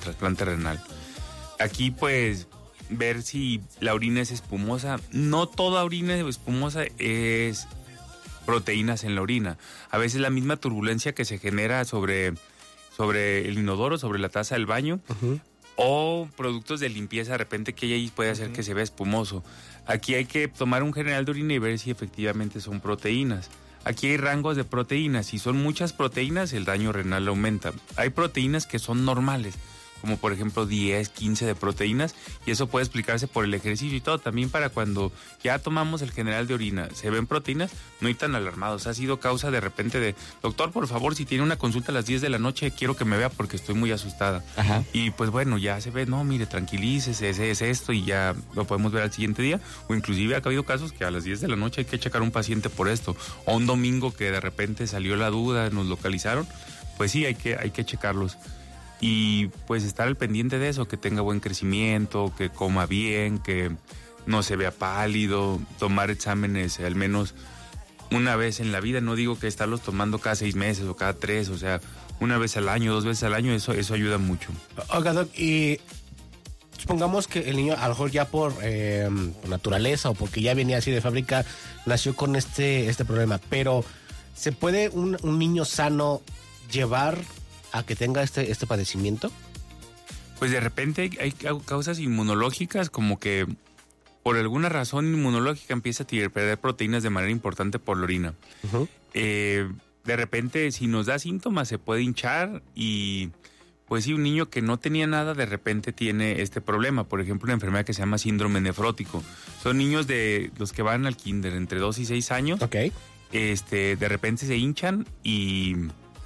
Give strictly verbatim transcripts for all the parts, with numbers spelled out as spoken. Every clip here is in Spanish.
trasplante renal. Aquí pues ver si la orina es espumosa. No toda orina espumosa es proteínas en la orina. A veces la misma turbulencia que se genera sobre, sobre el inodoro, sobre la taza del baño, uh-huh. o productos de limpieza de repente que ahí puede hacer uh-huh. que se vea espumoso. Aquí hay que tomar un general de orina y ver si efectivamente son proteínas. Aquí hay rangos de proteínas. Si son muchas proteínas, el daño renal aumenta. Hay proteínas que son normales, como por ejemplo diez, quince de proteínas, y eso puede explicarse por el ejercicio y todo. También para cuando ya tomamos el general de orina, se ven proteínas, no hay tan alarmados. Ha sido causa de repente de, doctor, por favor, si tiene una consulta a las diez de la noche, quiero que me vea porque estoy muy asustada. Ajá. Y pues bueno, ya se ve, no, mire, tranquilícese, ese es esto, y ya lo podemos ver al siguiente día. O inclusive ha habido casos que a las diez de la noche hay que checar a un paciente por esto. O un domingo que de repente salió la duda, nos localizaron, pues sí, hay que, hay que checarlos. Y pues estar al pendiente de eso, que tenga buen crecimiento, que coma bien, que no se vea pálido, tomar exámenes al menos una vez en la vida. No digo que estarlos tomando cada seis meses o cada tres, o sea, una vez al año, dos veces al año, eso, eso ayuda mucho. Oiga, Doc, y supongamos que el niño a lo mejor ya por, eh, por naturaleza o porque ya venía así de fábrica, nació con este, este problema, pero ¿se puede un, un niño sano llevar a que tenga este, este padecimiento? Pues de repente hay, hay causas inmunológicas, como que por alguna razón inmunológica empieza a perder proteínas de manera importante por la orina. Uh-huh. Eh, de repente, si nos da síntomas, se puede hinchar y pues sí, un niño que no tenía nada, de repente tiene este problema. Por ejemplo, una enfermedad que se llama síndrome nefrótico. Son niños de los que van al kinder entre dos y seis años. Okay. Este, de repente se hinchan y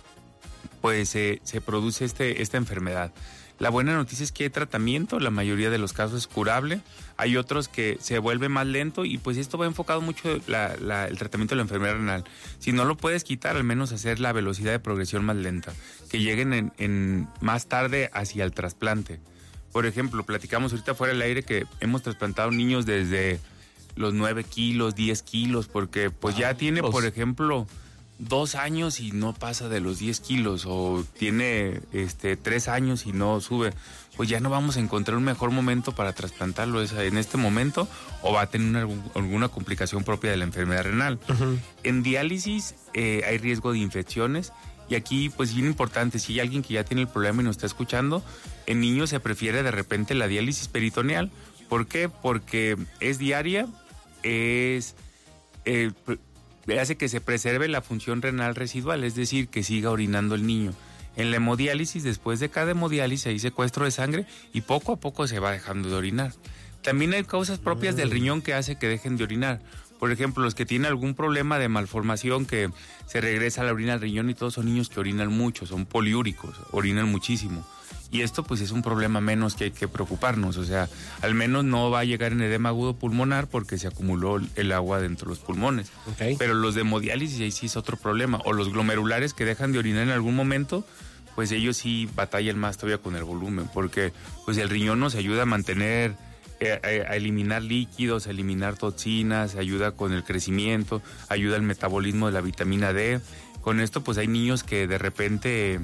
pues eh, se produce este, esta enfermedad. La buena noticia es que hay tratamiento, la mayoría de los casos es curable. Hay otros que se vuelve más lento y pues esto va enfocado mucho la, la, el tratamiento de la enfermedad renal. Si no lo puedes quitar, al menos hacer la velocidad de progresión más lenta, que lleguen en, en más tarde hacia el trasplante. Por ejemplo, platicamos ahorita fuera del aire que hemos trasplantado niños desde los nueve kilos, diez kilos, porque pues ya tiene, por ejemplo, dos años y no pasa de los diez kilos, o tiene este tres años y no sube, pues ya no vamos a encontrar un mejor momento para trasplantarlo en este momento, o va a tener una, alguna complicación propia de la enfermedad renal. Uh-huh. En diálisis eh, hay riesgo de infecciones, y aquí pues bien importante, si hay alguien que ya tiene el problema y nos está escuchando, en niños se prefiere de repente la diálisis peritoneal. ¿Por qué? Porque es diaria, es... Eh, hace que se preserve la función renal residual, es decir, que siga orinando el niño. En la hemodiálisis, después de cada hemodiálisis hay secuestro de sangre y poco a poco se va dejando de orinar. También hay causas propias del riñón que hace que dejen de orinar. Por ejemplo, los que tienen algún problema de malformación, que se regresa la orina al riñón, y todos son niños que orinan mucho, son poliúricos, orinan muchísimo. Y esto pues es un problema menos que hay que preocuparnos, o sea, al menos no va a llegar en edema agudo pulmonar porque se acumuló el agua dentro de los pulmones. Okay. Pero los de hemodiálisis ahí sí es otro problema, o los glomerulares que dejan de orinar en algún momento, pues ellos sí batallan más todavía con el volumen, porque pues el riñón nos ayuda a mantener, eh, a eliminar líquidos, a eliminar toxinas, ayuda con el crecimiento, ayuda al metabolismo de la vitamina D. Con esto pues hay niños que de repente...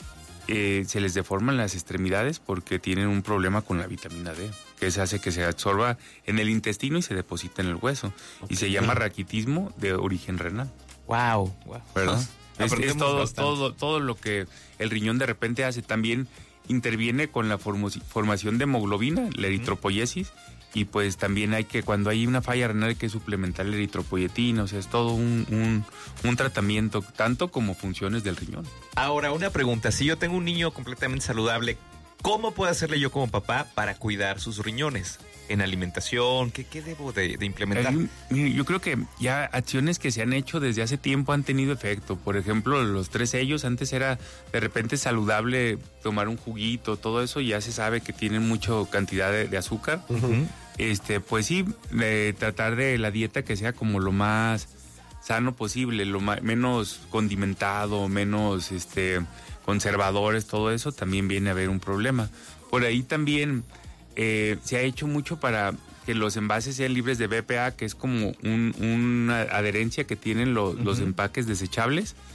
Eh, se les deforman las extremidades porque tienen un problema con la vitamina D, que se hace que se absorba en el intestino y se deposita en el hueso. Okay. Y se llama raquitismo de origen renal. Wow, wow. ¿Verdad? Es, es todo, todo, todo lo que el riñón de repente hace. También interviene con la formo- formación de hemoglobina, la eritropoiesis, uh-huh. Y pues también hay que, cuando hay una falla renal, hay que suplementar la eritropoyetina. O sea, es todo un, un, un tratamiento, tanto como funciones del riñón. Ahora, una pregunta. Si yo tengo un niño completamente saludable, ¿cómo puedo hacerle yo como papá para cuidar sus riñones? ¿En alimentación? ¿Qué, qué debo de, de implementar? Eh, yo creo que ya acciones que se han hecho desde hace tiempo han tenido efecto. Por ejemplo, los tres sellos, antes era de repente saludable tomar un juguito, todo eso ya se sabe que tienen mucha cantidad de, de azúcar. Uh-huh. Este, pues sí, eh, tratar de la dieta que sea como lo más sano posible, lo más, menos condimentado, menos este, conservadores, todo eso también viene a haber un problema. Por ahí también eh, se ha hecho mucho para que los envases sean libres de B P A, que es como un, una adherencia que tienen lo, uh-huh. los empaques desechables.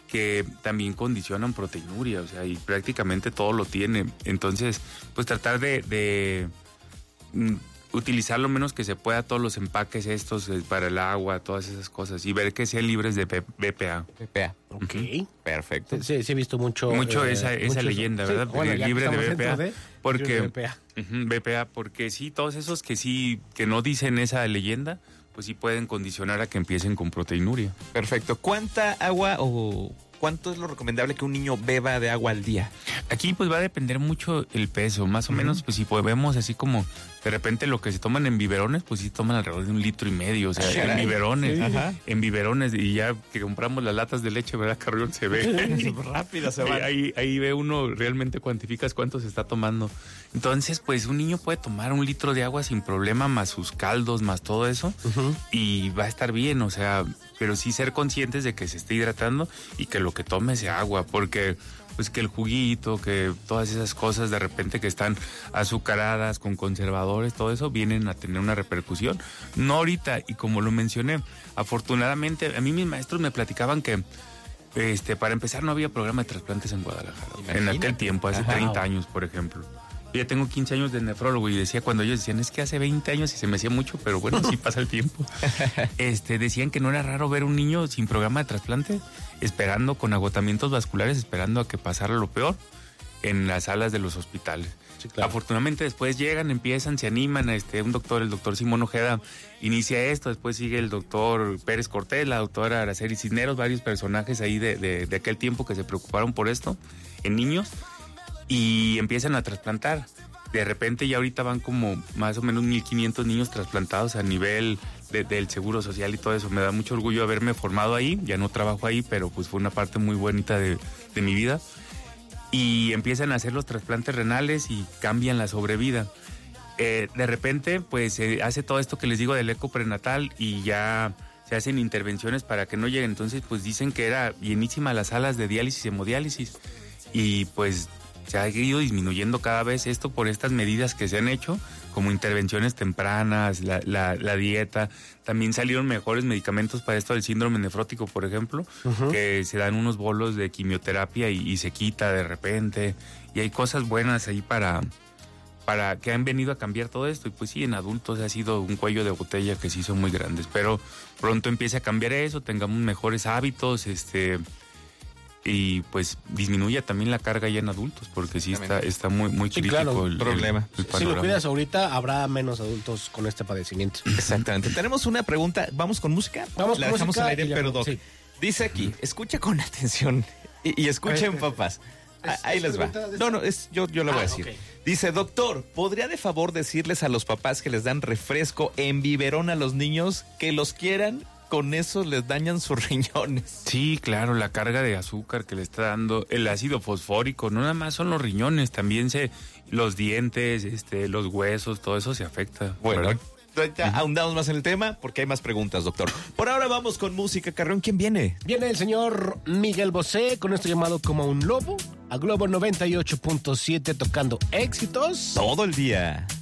que también condicionan proteinuria, o sea, y prácticamente todo lo tiene. Entonces, pues tratar de, de mm, utilizar lo menos que se pueda todos los empaques estos eh, para el agua, todas esas cosas, y ver que sean libres de B P A. B P A. Ok. Perfecto. Sí, sí he visto mucho... Mucho eh, esa, esa mucho leyenda, eso. ¿verdad? Sí, bueno, ya libre que de estamos B P A. dentro de- Porque, libre de B P A. Ujú, B P A, porque sí, todos esos que sí, que no dicen esa leyenda, pues sí pueden condicionar a que empiecen con proteinuria. Perfecto. ¿Cuánta agua o cuánto es lo recomendable que un niño beba de agua al día? Aquí pues va a depender mucho el peso, más o menos, pues si podemos así como de repente lo que se toman en biberones, pues sí toman alrededor de un litro y medio, o sea, en Caray. biberones, Sí. Ajá. en biberones, y ya que compramos las latas de leche, ¿verdad, Carrión? Se ve. Rápida se Ahí, ahí, ahí ve uno, realmente cuantificas cuánto se está tomando. Entonces, pues un niño puede tomar un litro de agua sin problema, más sus caldos, más todo eso, Ujú. y va a estar bien, o sea, pero sí ser conscientes de que se esté hidratando y que lo que tome sea agua, porque pues que el juguito, que todas esas cosas de repente que están azucaradas con conservadores, todo eso vienen a tener una repercusión. No ahorita, y como lo mencioné, afortunadamente a mí mis maestros me platicaban que este para empezar no había programa de trasplantes en Guadalajara. Imagínate. En aquel tiempo, hace Ajá. treinta años, por ejemplo. Yo ya tengo quince años de nefrólogo y decía cuando ellos decían, es que hace veinte años y se me hacía mucho, pero bueno, sí pasa el tiempo. Este, decían que no era raro ver un niño sin programa de trasplante, esperando con agotamientos vasculares, esperando a que pasara lo peor en las salas de los hospitales. Sí, claro. Afortunadamente después llegan, empiezan, se animan, este, un doctor, el doctor Simón Ojeda, inicia esto, después sigue el doctor Pérez Cortés, la doctora Araceli Cisneros, varios personajes ahí de, de, de aquel tiempo que se preocuparon por esto en niños, y empiezan a trasplantar. De repente ya ahorita van como más o menos mil quinientos niños trasplantados a nivel de, del Seguro Social y todo eso. Me da mucho orgullo haberme formado ahí, ya no trabajo ahí, pero pues fue una parte muy bonita de, de mi vida. Y empiezan a hacer los trasplantes renales y cambian la sobrevida. Eh, de repente pues se hace todo esto que les digo del eco prenatal y ya se hacen intervenciones para que no lleguen. Entonces pues dicen que era llenísima las salas de diálisis y hemodiálisis. Y pues se ha ido disminuyendo cada vez esto por estas medidas que se han hecho, como intervenciones tempranas, la, la, la dieta. También salieron mejores medicamentos para esto del síndrome nefrótico, por ejemplo, Ujú. que se dan unos bolos de quimioterapia y, y se quita de repente. Y hay cosas buenas ahí para, para que han venido a cambiar todo esto. Y pues sí, en adultos ha sido un cuello de botella que sí son muy grandes. Pero pronto empiece a cambiar eso, tengamos mejores hábitos, este... y pues disminuya también la carga ya en adultos, porque sí está, está muy, muy Sí, crítico claro. el, Problema. el- el Si lo panorama. cuidas ahorita, habrá menos adultos con este padecimiento. Exactamente. Tenemos una pregunta. ¿Vamos con música? Vamos La con dejamos música al aire, y ya- pero Doc. sí. Dice aquí, escucha con atención y, y escuchen, Es- papás. Ah, es- Ahí es les va. pregunta de No, esta- no, es, yo, yo la voy a Ah, decir. ok. Dice, doctor, ¿podría de favor decirles a los papás que les dan refresco en biberón a los niños que los quieran? Con eso les dañan sus riñones. Sí, claro, la carga de azúcar que le está dando, el ácido fosfórico, no nada más son los riñones, también se, los dientes, este, los huesos, todo eso se afecta. Bueno, ¿verdad? ahorita ahondamos más en el tema porque hay más preguntas, doctor. Por ahora vamos con música. Carrión, ¿quién viene? Viene el señor Miguel Bosé con esto llamado Como un Lobo a Globo noventa y ocho punto siete tocando éxitos. Todo el día.